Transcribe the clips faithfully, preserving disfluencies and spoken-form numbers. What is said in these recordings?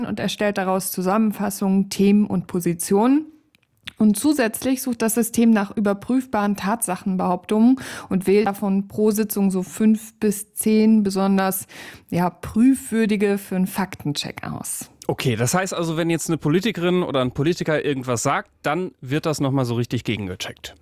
und erstellt daraus Zusammenfassungen, Themen und Positionen. Und zusätzlich sucht das System nach überprüfbaren Tatsachenbehauptungen und wählt davon pro Sitzung so fünf bis zehn besonders ja, prüfwürdige für einen Faktencheck aus. Okay, das heißt also, wenn jetzt eine Politikerin oder ein Politiker irgendwas sagt, dann wird das nochmal so richtig gegengecheckt.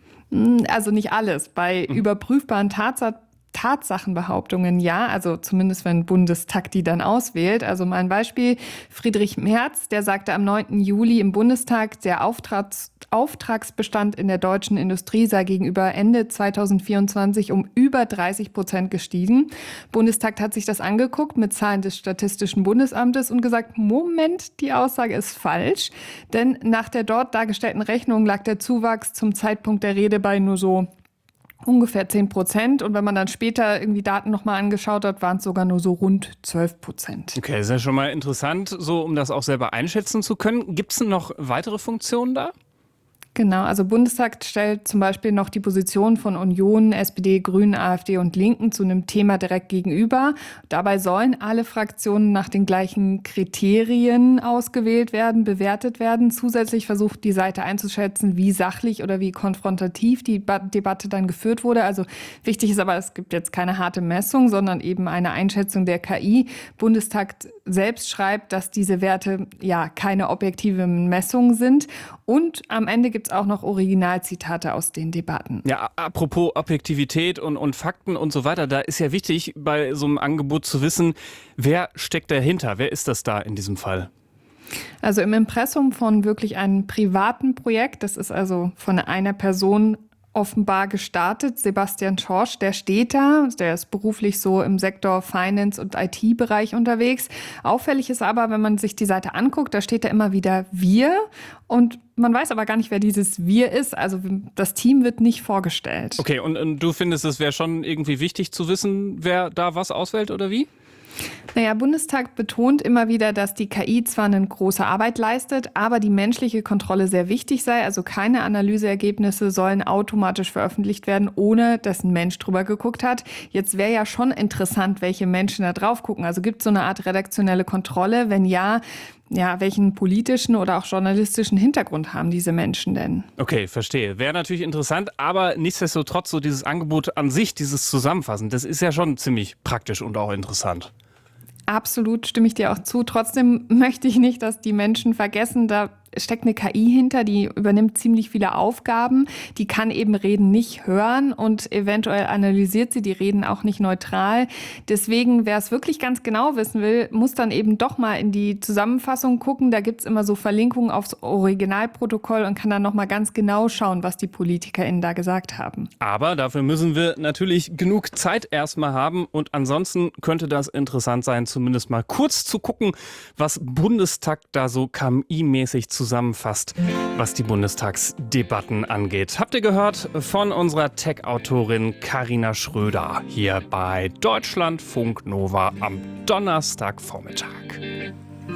Also nicht alles. Bei mhm. überprüfbaren Tatsachenbehauptungen Tatsachenbehauptungen ja, also zumindest wenn Bundestag die dann auswählt. Also mal ein Beispiel, Friedrich Merz, der sagte am neunten Juli im Bundestag, der Auftrags, Auftragsbestand in der deutschen Industrie sei gegenüber Ende zweitausendvierundzwanzig um über dreißig Prozent gestiegen. Bundestag hat sich das angeguckt mit Zahlen des Statistischen Bundesamtes und gesagt, Moment, die Aussage ist falsch, denn nach der dort dargestellten Rechnung lag der Zuwachs zum Zeitpunkt der Rede bei nur so ungefähr zehn Prozent. Und wenn man dann später irgendwie Daten nochmal angeschaut hat, waren es sogar nur so rund zwölf Prozent. Okay, das ist ja schon mal interessant, so um das auch selber einschätzen zu können. Gibt es denn noch weitere Funktionen da? Genau, also Bundestag stellt zum Beispiel noch die Position von Union, S P D, Grünen, AfD und Linken zu einem Thema direkt gegenüber. Dabei sollen alle Fraktionen nach den gleichen Kriterien ausgewählt werden, bewertet werden. Zusätzlich versucht die Seite einzuschätzen, wie sachlich oder wie konfrontativ die ba- Debatte dann geführt wurde. Also wichtig ist aber, es gibt jetzt keine harte Messung, sondern eben eine Einschätzung der K I. Bundestag selbst schreibt, dass diese Werte ja keine objektiven Messungen sind. Und am Ende gibt es auch noch Originalzitate aus den Debatten. Ja, apropos Objektivität und, und Fakten und so weiter, da ist ja wichtig, bei so einem Angebot zu wissen, wer steckt dahinter? Wer ist das da in diesem Fall? Also im Impressum von wirklich einem privaten Projekt, das ist also von einer Person offenbar gestartet. Sebastian Schorsch, der steht da, der ist beruflich so im Sektor Finance- und I T-Bereich unterwegs. Auffällig ist aber, wenn man sich die Seite anguckt, da steht da immer wieder wir und man weiß aber gar nicht, wer dieses wir ist. Also das Team wird nicht vorgestellt. Okay, und, und du findest, es wäre schon irgendwie wichtig zu wissen, wer da was auswählt oder wie? Naja, Bundestag betont immer wieder, dass die K I zwar eine große Arbeit leistet, aber die menschliche Kontrolle sehr wichtig sei. Also keine Analyseergebnisse sollen automatisch veröffentlicht werden, ohne dass ein Mensch drüber geguckt hat. Jetzt wäre ja schon interessant, welche Menschen da drauf gucken. Also gibt es so eine Art redaktionelle Kontrolle? Wenn ja, ja, welchen politischen oder auch journalistischen Hintergrund haben diese Menschen denn? Okay, verstehe. Wäre natürlich interessant, aber nichtsdestotrotz so dieses Angebot an sich, dieses Zusammenfassen, das ist ja schon ziemlich praktisch und auch interessant. Absolut, stimme ich dir auch zu. Trotzdem möchte ich nicht, dass die Menschen vergessen, da steckt eine K I hinter, die übernimmt ziemlich viele Aufgaben. Die kann eben Reden nicht hören und eventuell analysiert sie die Reden auch nicht neutral. Deswegen, wer es wirklich ganz genau wissen will, muss dann eben doch mal in die Zusammenfassung gucken. Da gibt's immer so Verlinkungen aufs Originalprotokoll und kann dann noch mal ganz genau schauen, was die PolitikerInnen da gesagt haben. Aber dafür müssen wir natürlich genug Zeit erstmal haben und ansonsten könnte das interessant sein, zumindest mal kurz zu gucken, was Bundestag da so K I-mäßig zusammenfasst, was die Bundestagsdebatten angeht. Habt ihr gehört von unserer Tech-Autorin Carina Schröder hier bei Deutschlandfunk Nova am Donnerstagvormittag.